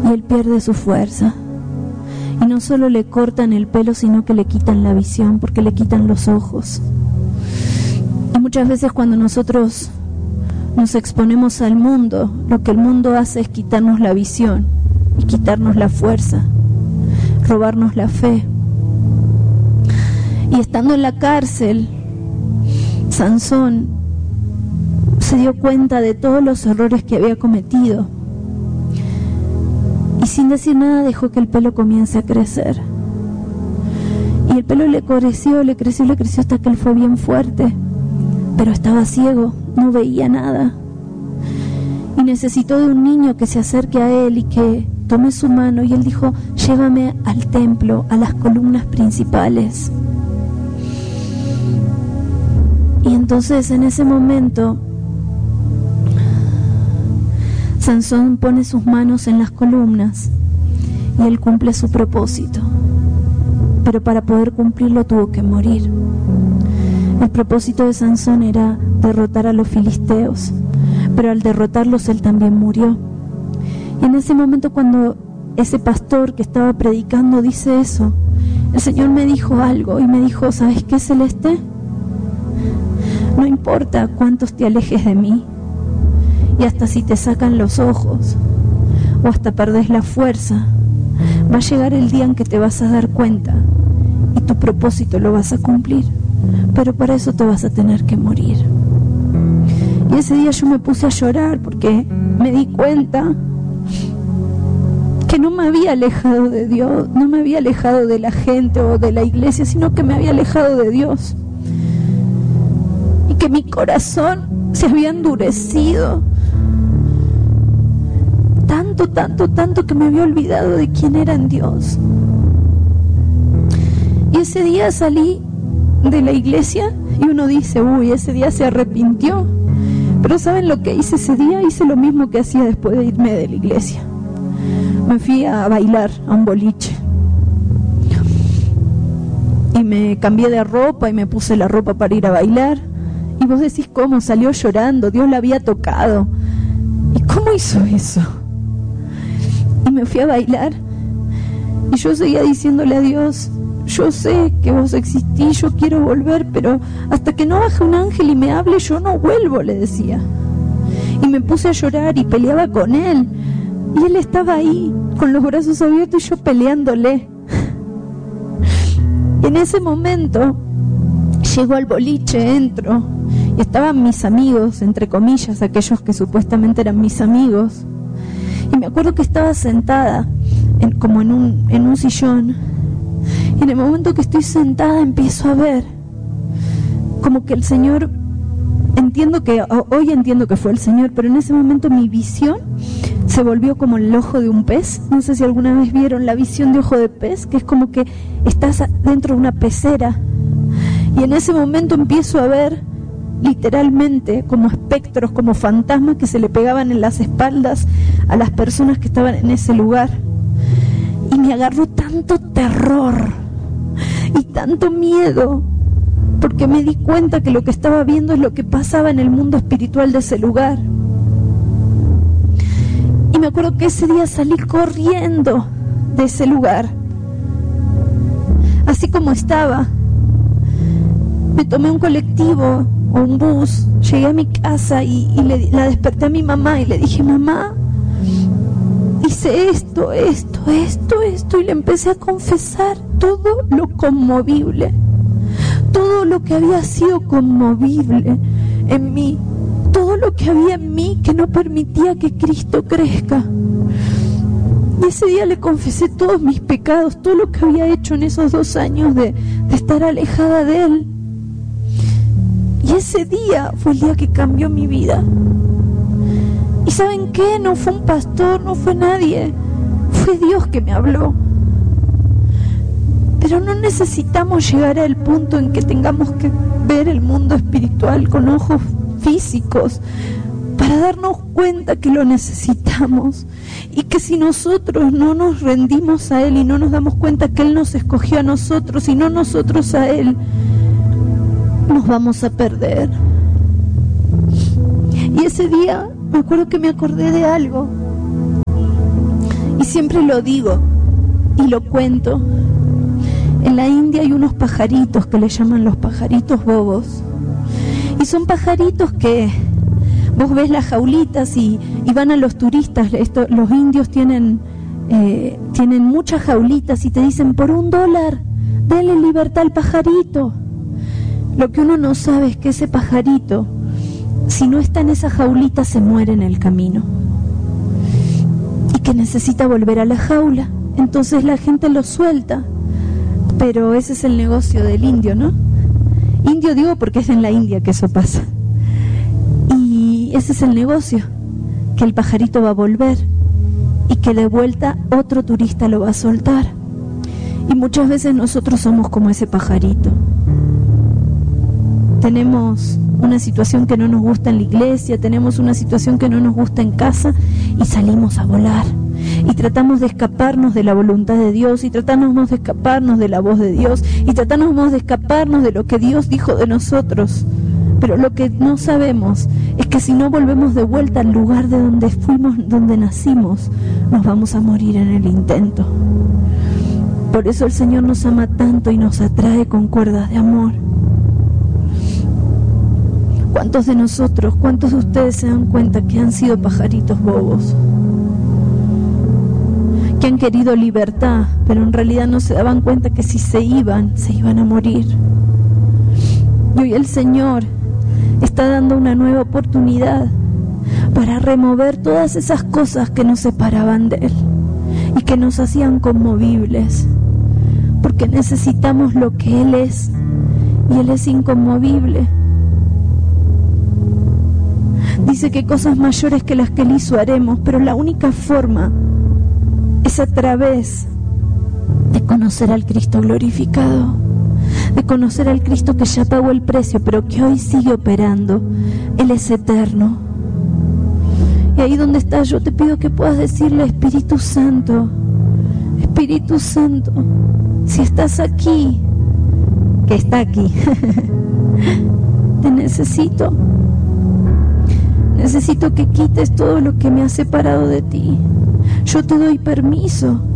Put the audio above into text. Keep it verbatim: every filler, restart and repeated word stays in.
y él pierde su fuerza. Y no solo le cortan el pelo, sino que le quitan la visión, porque le quitan los ojos. Y muchas veces cuando nosotros nos exponemos al mundo, lo que el mundo hace es quitarnos la visión y quitarnos la fuerza, robarnos la fe. Y estando en la cárcel, Sansón se dio cuenta de todos los errores que había cometido. Y sin decir nada dejó que el pelo comience a crecer. Y el pelo le creció, le creció, le creció hasta que él fue bien fuerte. Pero estaba ciego, no veía nada. Y necesitó de un niño que se acerque a él y que tome su mano. Y él dijo: llévame al templo, a las columnas principales. Y entonces en ese momento Sansón pone sus manos en las columnas y él cumple su propósito. Pero para poder cumplirlo tuvo que morir. El propósito de Sansón era derrotar a los filisteos, pero al derrotarlos él también murió. Y en ese momento, cuando ese pastor que estaba predicando dice eso, el Señor me dijo algo y me dijo: ¿sabes qué, Celeste? No importa cuántos te alejes de mí, y hasta si te sacan los ojos o hasta perdés la fuerza, va a llegar el día en que te vas a dar cuenta y tu propósito lo vas a cumplir, pero para eso te vas a tener que morir. Y ese día yo me puse a llorar porque me di cuenta que no me había alejado de Dios, no me había alejado de la gente o de la iglesia, sino que me había alejado de Dios, y que mi corazón se había endurecido tanto, tanto, tanto, que me había olvidado de quién era en Dios. Y ese día salí de la iglesia y uno dice: uy, ese día se arrepintió. Pero ¿saben lo que hice ese día? Hice lo mismo que hacía después de irme de la iglesia. Me fui a bailar a un boliche y me cambié de ropa y me puse la ropa para ir a bailar. Y vos decís: ¿cómo? Salió llorando, Dios la había tocado. ¿Y cómo hizo eso? Y me fui a bailar y yo seguía diciéndole a Dios: yo sé que vos existís, yo quiero volver, pero hasta que no baje un ángel y me hable, yo no vuelvo, le decía. Y me puse a llorar y peleaba con él, y él estaba ahí con los brazos abiertos y yo peleándole. Y en ese momento llego al boliche, entro y estaban mis amigos, entre comillas, aquellos que supuestamente eran mis amigos. Y me acuerdo que estaba sentada en, como en un, en un sillón. Y en el momento que estoy sentada empiezo a ver como que el Señor, entiendo que, hoy entiendo que fue el Señor, pero en ese momento mi visión se volvió como el ojo de un pez. No sé si alguna vez vieron la visión de ojo de pez, que es como que estás dentro de una pecera. Y en ese momento empiezo a ver literalmente como espectros, como fantasmas que se le pegaban en las espaldas a las personas que estaban en ese lugar. Y me agarró tanto terror y tanto miedo, porque me di cuenta que lo que estaba viendo es lo que pasaba en el mundo espiritual de ese lugar. Y me acuerdo que ese día salí corriendo de ese lugar, así como estaba. Me tomé un colectivo o un bus, llegué a mi casa y, y le, la desperté a mi mamá y le dije: mamá, hice esto, esto, esto, esto, y le empecé a confesar todo lo conmovible, todo lo que había sido conmovible en mí, todo lo que había en mí que no permitía que Cristo crezca. Y ese día le confesé todos mis pecados, todo lo que había hecho en esos dos años de, de estar alejada de Él. Y ese día fue el día que cambió mi vida. ¿Y saben qué? No fue un pastor, no fue nadie, fue Dios que me habló. Pero no necesitamos llegar al punto en que tengamos que ver el mundo espiritual con ojos físicos para darnos cuenta que lo necesitamos, y que si nosotros no nos rendimos a Él y no nos damos cuenta que Él nos escogió a nosotros y no nosotros a Él, nos vamos a perder. Y ese día me acuerdo que me acordé de algo. Y siempre lo digo y lo cuento. En la India hay unos pajaritos que le llaman los pajaritos bobos. Y son pajaritos que vos ves las jaulitas y, y van a los turistas. Esto, los indios tienen, eh, tienen muchas jaulitas y te dicen, por un dólar, denle libertad al pajarito. Lo que uno no sabe es que ese pajarito, si no está en esa jaulita, se muere en el camino. Y que necesita volver a la jaula. Entonces la gente lo suelta. Pero ese es el negocio del indio, ¿no? Indio digo porque es en la India que eso pasa. Y ese es el negocio, que el pajarito va a volver y que de vuelta otro turista lo va a soltar. Y muchas veces nosotros somos como ese pajarito. Tenemos una situación que no nos gusta en la iglesia, tenemos una situación que no nos gusta en casa y salimos a volar. Y tratamos de escaparnos de la voluntad de Dios, y tratamos de escaparnos de la voz de Dios, y tratamos de escaparnos de lo que Dios dijo de nosotros. Pero lo que no sabemos es que si no volvemos de vuelta al lugar de donde fuimos, donde nacimos, nos vamos a morir en el intento. Por eso el Señor nos ama tanto y nos atrae con cuerdas de amor. ¿Cuántos de nosotros, cuántos de ustedes se dan cuenta que han sido pajaritos bobos? Que han querido libertad, pero en realidad no se daban cuenta que si se iban, se iban a morir. Y hoy el Señor está dando una nueva oportunidad para remover todas esas cosas que nos separaban de Él y que nos hacían conmovibles, porque necesitamos lo que Él es, y Él es inconmovible. Dice que cosas mayores que las que Él hizo haremos, pero la única forma es a través de conocer al Cristo glorificado, de conocer al Cristo que ya pagó el precio, pero que hoy sigue operando. Él es eterno. Y ahí donde estás, yo te pido que puedas decirle, Espíritu Santo, Espíritu Santo, si estás aquí, que está aquí, te necesito. Necesito que quites todo lo que me ha separado de ti. Yo te doy permiso